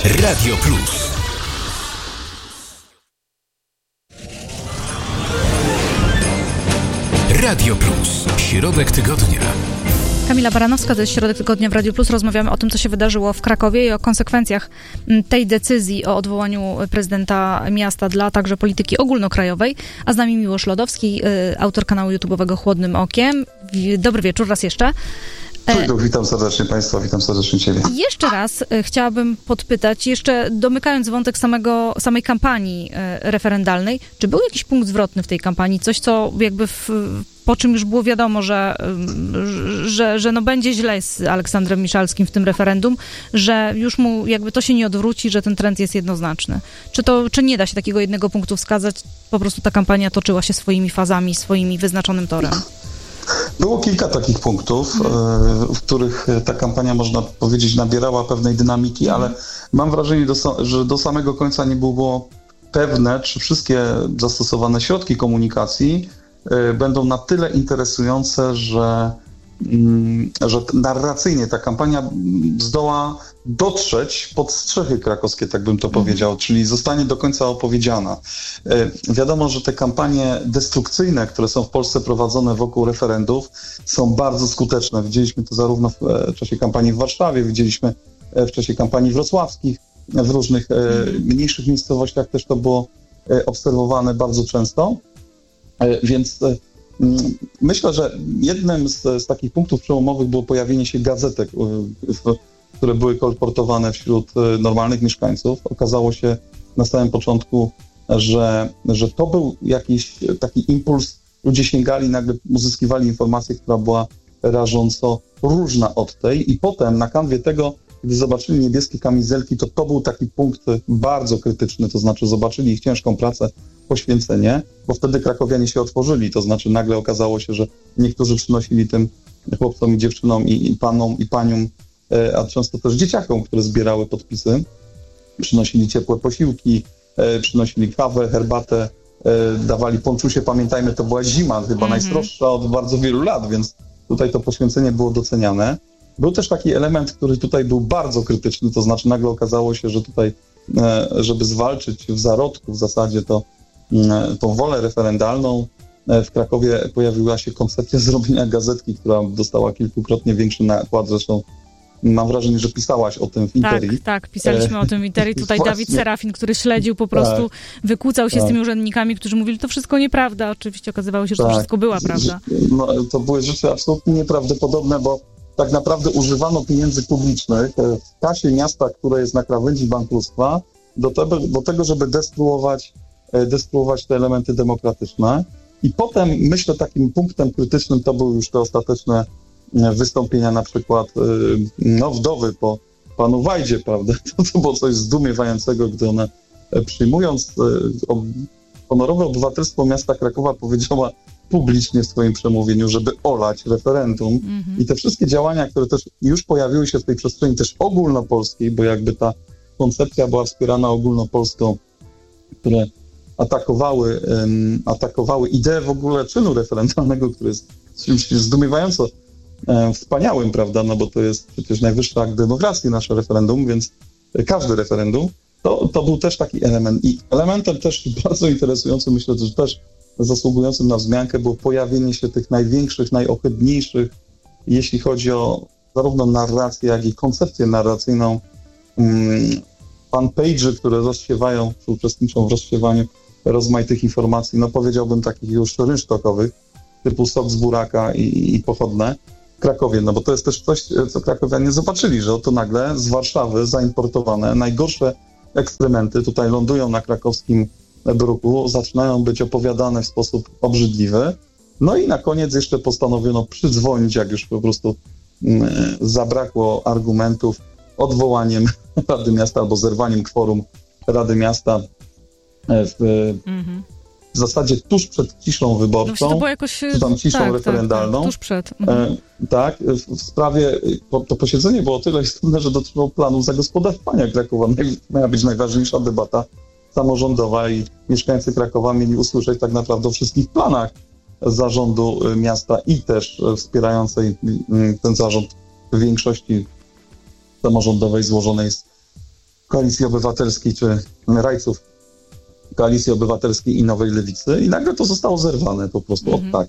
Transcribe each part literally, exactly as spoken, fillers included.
Radio Plus. Radio Plus. Środek tygodnia. Kamila Baranowska, to jest Środek Tygodnia w Radiu Plus. Rozmawiamy o tym, co się wydarzyło w Krakowie i o konsekwencjach tej decyzji o odwołaniu prezydenta miasta dla także polityki ogólnokrajowej. A z nami Miłosz Lodowski, autor kanału YouTube'owego Chłodnym Okiem. Dobry wieczór raz jeszcze. Cześć, witam serdecznie Państwa, witam serdecznie Ciebie. Jeszcze raz chciałabym podpytać, jeszcze domykając wątek samego, samej kampanii referendalnej, czy był jakiś punkt zwrotny w tej kampanii? Coś, co jakby w, po czym już było wiadomo, że, że, że no będzie źle z Aleksandrem Miszalskim w tym referendum, że już mu jakby to się nie odwróci, że ten trend jest jednoznaczny. Czy to, czy nie da się takiego jednego punktu wskazać? Po prostu ta kampania toczyła się swoimi fazami, swoimi wyznaczonym torem. Było kilka takich punktów, w których ta kampania, można powiedzieć, nabierała pewnej dynamiki, ale mam wrażenie, że do samego końca nie było pewne, czy wszystkie zastosowane środki komunikacji będą na tyle interesujące, że, że narracyjnie ta kampania zdoła dotrzeć pod strzechy krakowskie, tak bym to powiedział, czyli zostanie do końca opowiedziana. Wiadomo, że te kampanie destrukcyjne, które są w Polsce prowadzone wokół referendów, są bardzo skuteczne. Widzieliśmy to zarówno w czasie kampanii w Warszawie, widzieliśmy w czasie kampanii wrocławskich, w różnych mniejszych miejscowościach też to było obserwowane bardzo często. Więc myślę, że jednym z, z takich punktów przełomowych było pojawienie się gazetek, w, które były kolportowane wśród normalnych mieszkańców. Okazało się na samym początku, że, że to był jakiś taki impuls. Ludzie sięgali, nagle uzyskiwali informację, która była rażąco różna od tej i potem na kanwie tego, gdy zobaczyli niebieskie kamizelki, to to był taki punkt bardzo krytyczny, to znaczy zobaczyli ich ciężką pracę, poświęcenie, bo wtedy krakowianie się otworzyli, to znaczy nagle okazało się, że niektórzy przynosili tym chłopcom i dziewczynom i, i panom i paniom, e, a często też dzieciakom, które zbierały podpisy, przynosili ciepłe posiłki, e, przynosili kawę, herbatę, e, dawali ponczusie, pamiętajmy, to była zima, chyba mm-hmm. najstroższa od bardzo wielu lat, więc tutaj to poświęcenie było doceniane. Był też taki element, który tutaj był bardzo krytyczny, to znaczy nagle okazało się, że tutaj, e, żeby zwalczyć w zarodku w zasadzie to tą wolę referendalną, w Krakowie pojawiła się koncepcja zrobienia gazetki, która dostała kilkukrotnie większy nakład. Zresztą mam wrażenie, że pisałaś o tym w Interii. Tak, tak, pisaliśmy e... o tym w Interii. Tutaj Dawid Serafin, który śledził po prostu, tak, wykłócał się tak. z tymi urzędnikami, którzy mówili, to wszystko nieprawda. Oczywiście okazywało się, że tak. to wszystko była prawda. No, to były rzeczy absolutnie nieprawdopodobne, bo tak naprawdę używano pieniędzy publicznych w kasie miasta, które jest na krawędzi bankructwa, do tego, do tego żeby destruować destruować te elementy demokratyczne. I potem, myślę, takim punktem krytycznym to były już te ostateczne wystąpienia, na przykład no, wdowy po panu Wajdzie, prawda? To, to było coś zdumiewającego, gdy ona, przyjmując honorowe obywatelstwo miasta Krakowa, powiedziała publicznie w swoim przemówieniu, żeby olać referendum. Mm-hmm. I te wszystkie działania, które też już pojawiły się w tej przestrzeni też ogólnopolskiej, bo jakby ta koncepcja była wspierana ogólnopolską, które atakowały, um, atakowały ideę w ogóle czynu referendalnego, który jest czymś zdumiewająco um, wspaniałym, prawda, no bo to jest przecież najwyższy akt demokracji, nasze referendum, więc każde referendum, to, to był też taki element. I elementem też bardzo interesującym, myślę, że też zasługującym na wzmiankę było pojawienie się tych największych, najohydniejszych, jeśli chodzi o zarówno narrację, jak i koncepcję narracyjną, um, fanpage'y, które rozsiewają, czy uczestniczą w rozsiewaniu rozmaitych informacji, no powiedziałbym takich już rynsztokowych, typu sok z buraka i, i pochodne w Krakowie, no bo to jest też coś, co krakowianie zobaczyli, że oto nagle z Warszawy zaimportowane najgorsze ekstrementy tutaj lądują na krakowskim bruku, zaczynają być opowiadane w sposób obrzydliwy, no i na koniec jeszcze postanowiono przydzwonić, jak już po prostu mm, zabrakło argumentów, odwołaniem Rady Miasta albo zerwaniem kworum Rady Miasta w, mm-hmm. w zasadzie tuż przed ciszą wyborczą, to było jakoś, czy tam ciszą tak, referendalną. Tak, tak, tuż przed. Mm-hmm. E, tak, w, w sprawie, to, to posiedzenie było tyle istotne, że dotyczyło planu zagospodarowania Krakowa. Miała być najważniejsza debata samorządowa i mieszkańcy Krakowa mieli usłyszeć tak naprawdę o wszystkich planach zarządu miasta i też wspierającej ten zarząd w większości samorządowej złożonej z Koalicji Obywatelskiej, czy rajców Koalicji Obywatelskiej i Nowej Lewicy i nagle to zostało zerwane po prostu, mm-hmm. o tak.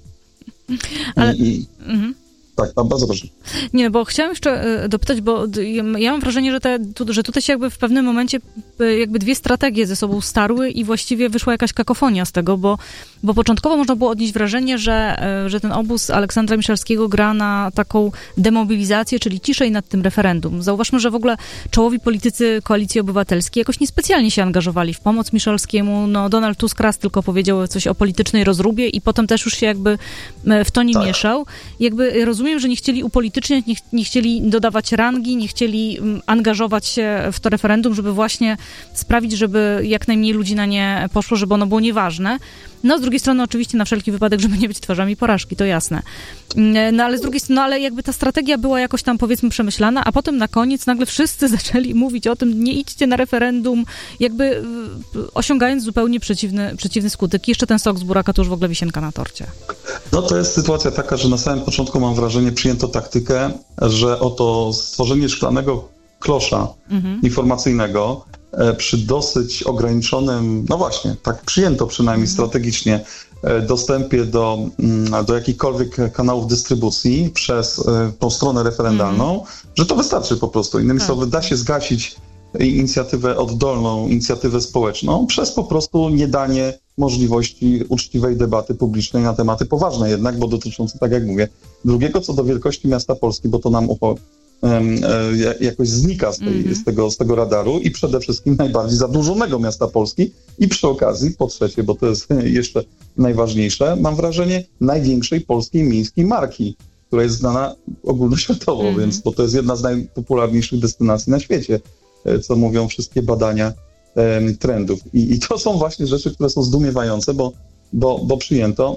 Ale... I, i... Mm-hmm. Tak, no, bardzo proszę. Nie, bo chciałam jeszcze dopytać, bo ja mam wrażenie, że, te, że tutaj się jakby w pewnym momencie jakby dwie strategie ze sobą starły i właściwie wyszła jakaś kakofonia z tego, bo, bo początkowo można było odnieść wrażenie, że, że ten obóz Aleksandra Miszalskiego gra na taką demobilizację, czyli ciszej nad tym referendum. Zauważmy, że w ogóle czołowi politycy Koalicji Obywatelskiej jakoś niespecjalnie się angażowali w pomoc Miszalskiemu. No, Donald Tusk raz tylko powiedział coś o politycznej rozróbie i potem też już się jakby w to nie tak. mieszał. Jakby rozumiem, Rozumiem, że nie chcieli upolityczniać, nie, ch- nie chcieli dodawać rangi, nie chcieli um, angażować się w to referendum, żeby właśnie sprawić, żeby jak najmniej ludzi na nie poszło, żeby ono było nieważne. No, z drugiej strony oczywiście na wszelki wypadek, żeby nie być twarzami porażki, to jasne. No, ale z drugiej strony, no, ale jakby ta strategia była jakoś tam, powiedzmy, przemyślana, a potem na koniec nagle wszyscy zaczęli mówić o tym, nie idźcie na referendum, jakby osiągając zupełnie przeciwny, przeciwny skutek. I jeszcze ten sok z buraka to już w ogóle wisienka na torcie. No to jest sytuacja taka, że na samym początku mam wrażenie, przyjęto taktykę, że oto stworzenie szklanego klosza mhm. informacyjnego przy dosyć ograniczonym, no właśnie, tak przyjęto przynajmniej mhm. strategicznie, dostępie do, do jakichkolwiek kanałów dystrybucji przez tą stronę referendalną, mhm. że to wystarczy po prostu. Innymi tak. słowy, da się zgasić inicjatywę oddolną, inicjatywę społeczną przez po prostu niedanie możliwości uczciwej debaty publicznej na tematy poważne jednak, bo dotyczące, tak jak mówię, drugiego co do wielkości miasta Polski, bo to nam upo, um, e, jakoś znika z, tej, mm-hmm. z, tego, z tego radaru i przede wszystkim najbardziej zadłużonego miasta Polski i przy okazji, po trzecie, bo to jest jeszcze najważniejsze, mam wrażenie największej polskiej miejskiej marki, która jest znana ogólnoświatowo, mm-hmm. więc bo to jest jedna z najpopularniejszych destynacji na świecie, co mówią wszystkie badania em, trendów. I, I to są właśnie rzeczy, które są zdumiewające, bo, bo, bo przyjęto,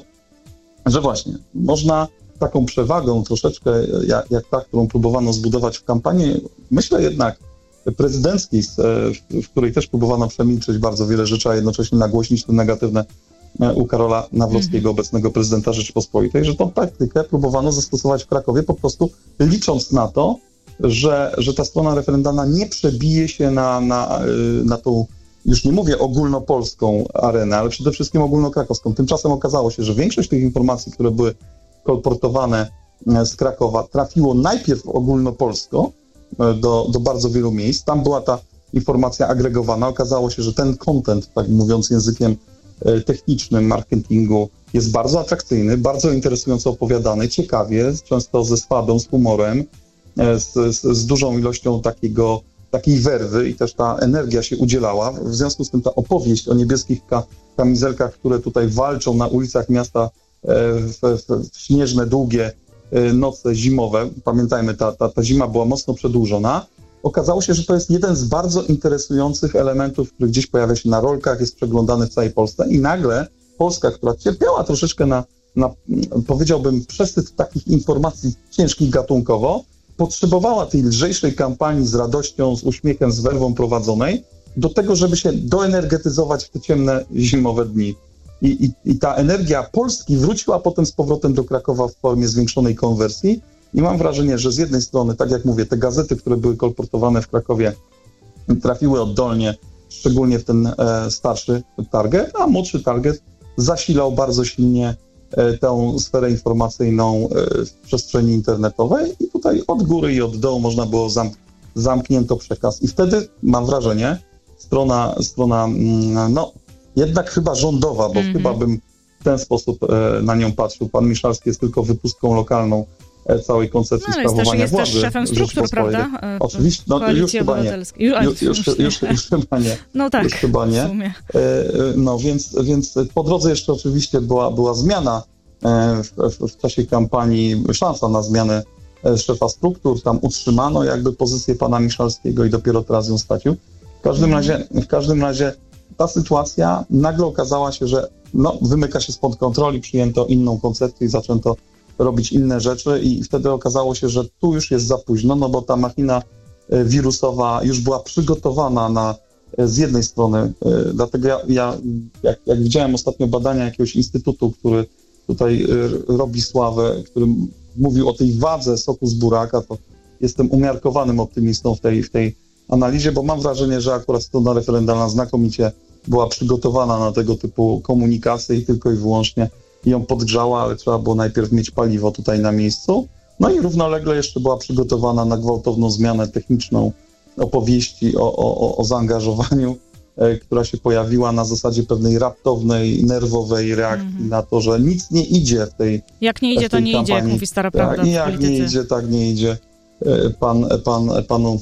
że właśnie można taką przewagą troszeczkę, jak, jak ta, którą próbowano zbudować w kampanii, myślę jednak prezydenckiej, w, w której też próbowano przemilczeć bardzo wiele rzeczy, a jednocześnie nagłośnić te negatywne u Karola Nawrockiego, mm-hmm. obecnego prezydenta Rzeczypospolitej, że tą taktykę próbowano zastosować w Krakowie, po prostu licząc na to, Że, że ta strona referendalna nie przebije się na, na, na tą, już nie mówię ogólnopolską arenę, ale przede wszystkim ogólnokrakowską. Tymczasem okazało się, że większość tych informacji, które były kolportowane z Krakowa, trafiło najpierw ogólnopolsko do, do bardzo wielu miejsc. Tam była ta informacja agregowana. Okazało się, że ten content, tak mówiąc językiem technicznym marketingu, jest bardzo atrakcyjny, bardzo interesująco opowiadany, ciekawie, często ze swadą, z humorem, Z, z, z dużą ilością takiego, takiej werwy i też ta energia się udzielała. W związku z tym ta opowieść o niebieskich ka- kamizelkach, które tutaj walczą na ulicach miasta w, w, w śnieżne, długie noce zimowe, pamiętajmy, ta, ta, ta zima była mocno przedłużona, okazało się, że to jest jeden z bardzo interesujących elementów, który gdzieś pojawia się na rolkach, jest przeglądany w całej Polsce i nagle Polska, która cierpiała troszeczkę na, na powiedziałbym, przesyt takich informacji ciężkich gatunkowo, potrzebowała tej lżejszej kampanii z radością, z uśmiechem, z werwą prowadzonej do tego, żeby się doenergetyzować w te ciemne, zimowe dni. I, i, i ta energia Polski wróciła potem z powrotem do Krakowa w formie zwiększonej konwersji i mam wrażenie, że z jednej strony, tak jak mówię, te gazety, które były kolportowane w Krakowie, trafiły oddolnie, szczególnie w ten e, starszy target, a młodszy target zasilał bardzo silnie tę sferę informacyjną w przestrzeni internetowej i tutaj od góry i od dołu można było zamk- zamknięto przekaz. I wtedy mam wrażenie, strona, strona no jednak chyba rządowa, bo mm-hmm. chyba bym w ten sposób na nią patrzył. Pan Miszalski jest tylko wypustką lokalną całej koncepcji no, sprawowania jest władzy. Jest też szefem struktur, prawda? Oczywiście, no już chyba nie. Już, już, już, już, już chyba nie. No tak, już chyba nie. w sumie. No więc, więc po drodze jeszcze oczywiście była, była zmiana w, w, w czasie kampanii, szansa na zmianę szefa struktur, tam utrzymano jakby pozycję pana Miszalskiego i dopiero teraz ją stracił. W każdym razie, w każdym razie ta sytuacja nagle okazała się, że no, wymyka się spod kontroli, przyjęto inną koncepcję i zaczęto robić inne rzeczy i wtedy okazało się, że tu już jest za późno, no bo ta machina wirusowa już była przygotowana na, z jednej strony, dlatego ja, ja jak, jak widziałem ostatnio badania jakiegoś instytutu, który tutaj robi sławę, który mówił o tej wadze soku z buraka, to jestem umiarkowanym optymistą w tej, w tej analizie, bo mam wrażenie, że akurat strona referendalna znakomicie była przygotowana na tego typu komunikację i tylko i wyłącznie ją podgrzała, ale trzeba było najpierw mieć paliwo tutaj na miejscu. No i równolegle jeszcze była przygotowana na gwałtowną zmianę techniczną opowieści o, o, o zaangażowaniu, e, która się pojawiła na zasadzie pewnej raptownej, nerwowej reakcji mm. na to, że nic nie idzie w tej Jak nie idzie, to nie kampanii. Idzie, jak mówi stara prawda. Tak, jak nie idzie, tak nie idzie. E, pan, pan, panu,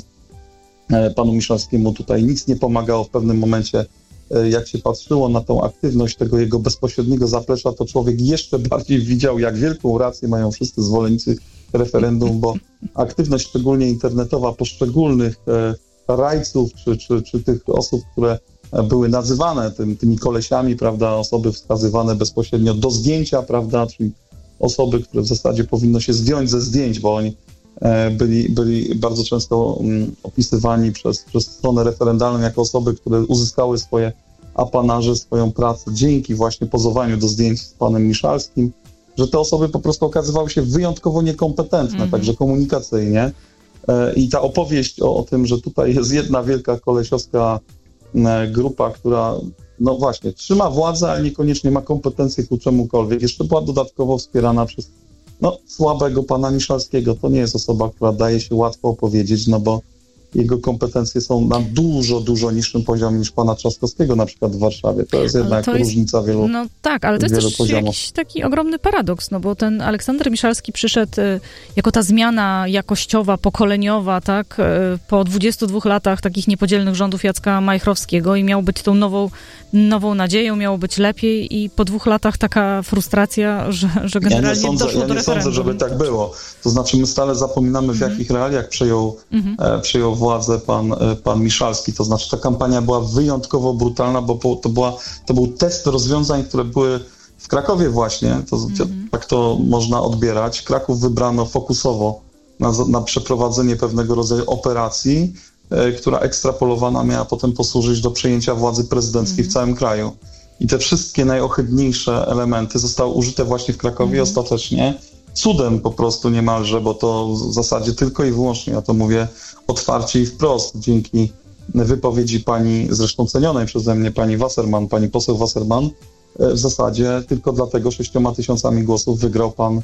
e, panu Miszalskiemu tutaj nic nie pomagało w pewnym momencie. E, jak się patrzyło na tą aktywność tego jego bezpośredniego zaplecza, to człowiek jeszcze bardziej widział, jak wielką rację mają wszyscy zwolennicy referendum, bo aktywność szczególnie internetowa poszczególnych e, rajców, czy, czy, czy tych osób, które były nazywane tym, tymi kolesiami, prawda, osoby wskazywane bezpośrednio do zdjęcia, prawda, czyli osoby, które w zasadzie powinno się zdjąć ze zdjęć, bo oni e, byli, byli bardzo często um, opisywani przez, przez stronę referendalną jako osoby, które uzyskały swoje apanaże, swoją pracę dzięki właśnie pozowaniu do zdjęć z panem Miszalskim, że te osoby po prostu okazywały się wyjątkowo niekompetentne, mm-hmm. także komunikacyjnie. E, I ta opowieść o, o tym, że tutaj jest jedna wielka kolesiowska e, grupa, która, no właśnie, trzyma władzę, ale niekoniecznie ma kompetencje ku czemukolwiek, jeszcze była dodatkowo wspierana przez no, słabego pana Miszalskiego. To nie jest osoba, która daje się łatwo opowiedzieć, no bo jego kompetencje są na dużo, dużo niższym poziomie niż pana Trzaskowskiego na przykład w Warszawie. To jest jednak to jest, różnica wielu No tak, ale to jest też poziomów. Jakiś taki ogromny paradoks, no bo ten Aleksander Miszalski przyszedł y, jako ta zmiana jakościowa, pokoleniowa, tak, y, po dwudziestu dwóch latach takich niepodzielnych rządów Jacka Majchrowskiego i miał być tą nową, nową nadzieją, miało być lepiej i po dwóch latach taka frustracja, że, że generalnie ja nie sądzę, doszło ja do nie referendum. sądzę, żeby tak było. To znaczy my stale zapominamy, w mhm. jakich realiach przejął, mhm. e, przejął władzę pan, e, pan Miszalski. To znaczy ta kampania była wyjątkowo brutalna, bo po, to, była, to był test rozwiązań, które były w Krakowie właśnie, to, mhm. tak to można odbierać. Kraków wybrano fokusowo na, na przeprowadzenie pewnego rodzaju operacji, e, która ekstrapolowana miała potem posłużyć do przejęcia władzy prezydenckiej mhm. w całym kraju. I te wszystkie najohydniejsze elementy zostały użyte właśnie w Krakowie mhm. ostatecznie. Cudem po prostu niemalże, bo to w zasadzie tylko i wyłącznie, ja to mówię otwarcie i wprost, dzięki wypowiedzi pani, zresztą cenionej przeze mnie, pani Wasserman, pani poseł Wasserman, w zasadzie tylko dlatego sześcioma tysiącami głosów wygrał pan,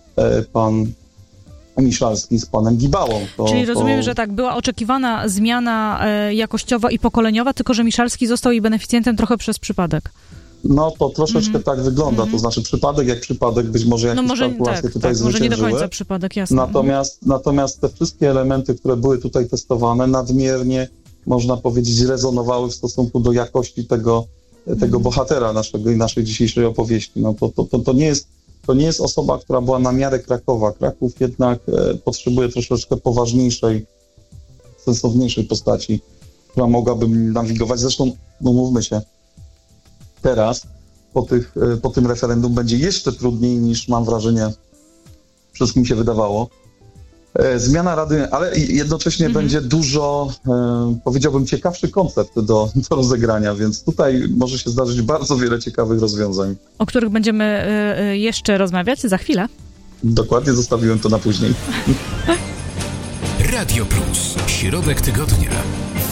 pan Miszalski z panem Gibałą. To, Czyli rozumiem, to... że tak, była oczekiwana zmiana e, jakościowa i pokoleniowa, tylko że Miszalski został jej beneficjentem trochę przez przypadek. No to troszeczkę mm-hmm. tak wygląda, mm-hmm. to znaczy przypadek jak przypadek, być może jakieś no może, kalkulacje tak, tutaj tak, zwyciężyły. Może nie do końca przypadek, jasne. Natomiast, mm-hmm. natomiast te wszystkie elementy, które były tutaj testowane, nadmiernie, można powiedzieć, rezonowały w stosunku do jakości tego, tego mm-hmm. bohatera naszego i naszej dzisiejszej opowieści. No to, to, to, to, nie jest, to nie jest osoba, która była na miarę Krakowa. Kraków jednak e, potrzebuje troszeczkę poważniejszej, sensowniejszej postaci, która mogłaby nawigować. Zresztą, no mówmy się, teraz po, tych, po tym referendum będzie jeszcze trudniej niż, mam wrażenie, wszystkim się wydawało. Zmiana Rady, ale jednocześnie mm-hmm. będzie dużo, e, powiedziałbym, ciekawszy koncept do, do rozegrania, więc tutaj może się zdarzyć bardzo wiele ciekawych rozwiązań. O których będziemy e, jeszcze rozmawiać za chwilę. Dokładnie, zostawiłem to na później. Radio Plus. Środek tygodnia.